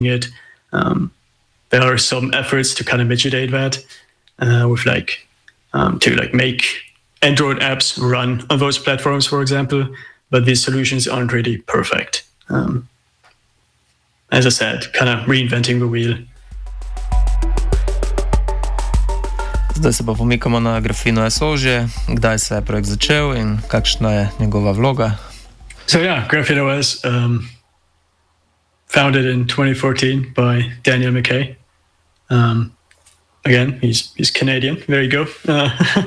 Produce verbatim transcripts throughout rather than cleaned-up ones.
it. Um, there are some efforts to kind of mitigate that uh, with like um, to like make Android apps run on those platforms, for example. But these solutions aren't really perfect. Um, as I said, kind of reinventing the wheel. Zdaj se pa pomikamo na Grafino S O že. Kdaj se je projekt začel in kakšna je njegova vloga? So yeah, Graphene O S, um, founded in twenty fourteen by Daniel McKay. Um, again, he's he's Canadian. There you go. Uh,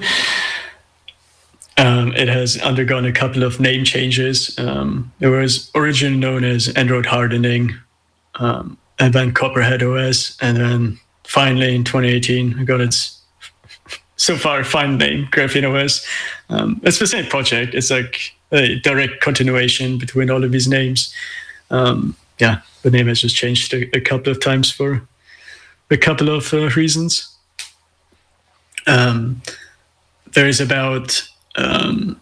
um, it has undergone a couple of name changes. Um, it was originally known as Android Hardening, um, and then Copperhead O S, and then finally in twenty eighteen, it got its so far fine name, Graphene O S. Um, it's the same project. It's like a direct continuation between all of these names. Um, yeah, the name has just changed a, a couple of times for a couple of uh, reasons. Um, there is about, um,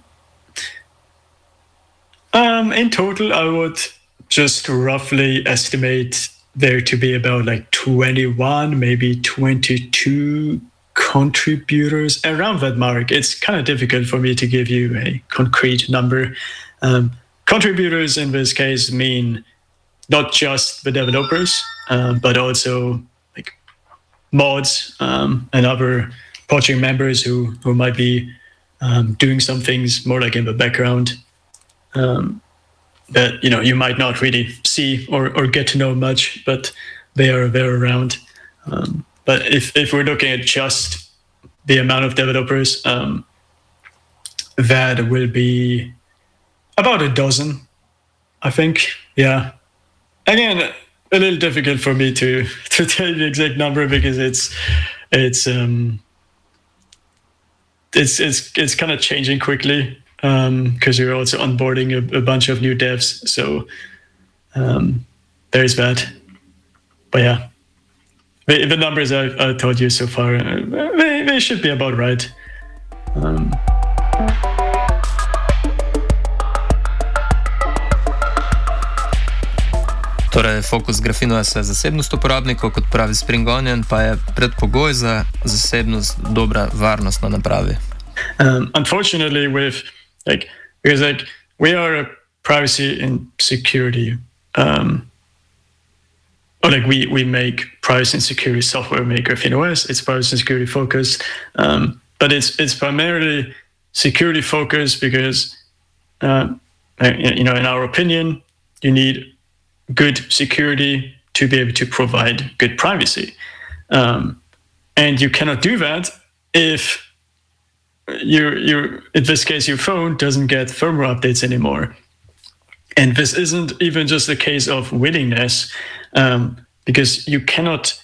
um, in total, I would just roughly estimate there to be about like twenty-one, maybe twenty-two contributors around that mark. It's kind of difficult for me to give you a concrete number. Um, contributors in this case mean not just the developers, uh, but also like mods um, and other project members who, who might be um, doing some things more like in the background um, that you know you might not really see or, or get to know much, but they are there around. Um, But if, if we're looking at just the amount of developers, um, that will be about a dozen, I think. Yeah. Again, a little difficult for me to to tell the exact number because it's it's um it's it's it's kind of changing quickly because um, we're also onboarding a, a bunch of new devs. So um, there's that. But yeah. The, the numbers I, I told you so far, they, they should be about right. Um, Torej, fokus Grafino S je zasebnost uporabnikov, kot pravi Spring Onion, pa je predpogoj za zasebnost dobra varnost na napravi. Um, unfortunately, with like because like we are a privacy and security. Um, Or like we we make privacy and security software, we make Graphene O S. It's privacy and security focused, um, but it's it's primarily security focused because, uh, you know, in our opinion, you need good security to be able to provide good privacy, um, and you cannot do that if your your in this case your phone doesn't get firmware updates anymore. And this isn't even just a case of willingness, um, because you cannot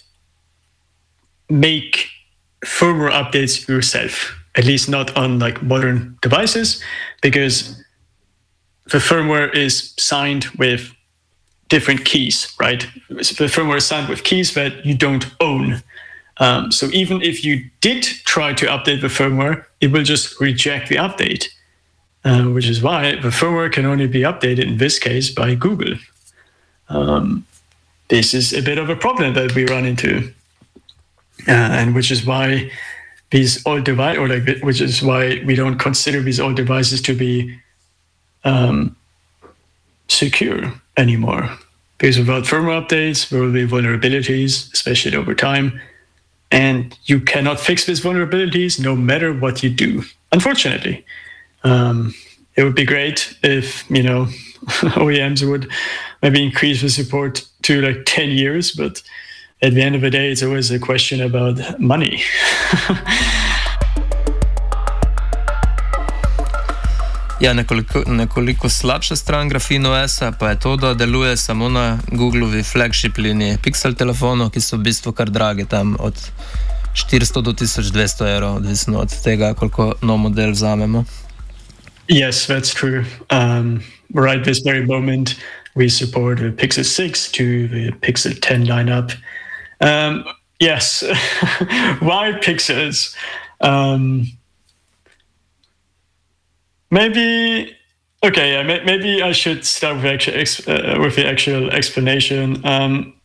make firmware updates yourself, at least not on like modern devices, because the firmware is signed with different keys, right? The firmware is signed with keys that you don't own. Um, so even if you did try to update the firmware, it will just reject the update. Uh, which is why the firmware can only be updated in this case by Google. Um, this is a bit of a problem that we run into, uh, and which is why these old devices, or like, which is why we don't consider these old devices to be um, secure anymore. Because without firmware updates, there will be vulnerabilities, especially over time, and you cannot fix these vulnerabilities no matter what you do. Unfortunately. Um, it would be great if, you know, O E Ms would maybe increase the support to like ten years, but at the end of the day, it's always a question about money. Ja, nekoliko, nekoliko slabša stran Grafino S pa je to, da deluje samo na Googlovi flagship liniji Pixel telefonov, ki so v bistvu kar dragi, tam od štiristo do tisoč dvesto evrov, odvisno od tega, koliko nov model vzamemo. Yes, that's true. Um, right this very moment, we support the Pixel six to the Pixel ten lineup. Um, yes, why Pixels? Um, maybe, okay, yeah, maybe I should start with, actual, uh, with the actual explanation. Um,